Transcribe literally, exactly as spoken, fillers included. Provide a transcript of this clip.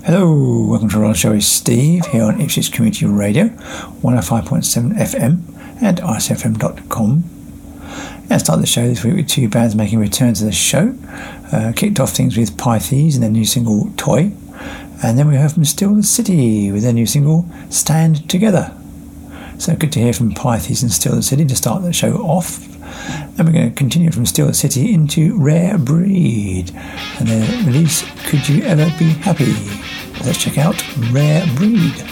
Hello, welcome to Ron Show with Steve here on Ipswich Community Radio, one oh five point seven F M and I C F M dot com. And start the show this week with two bands making a return to the show. Uh, kicked off things with Pythes and their new single Toy, and then we heard from Still the City with their new single Stand Together. So good to hear from Pythes and Still the City to start the show off. And we're going to continue from Still the City into Rare Breed and their release Could You Ever Be Happy. Let's check out Rare Breed.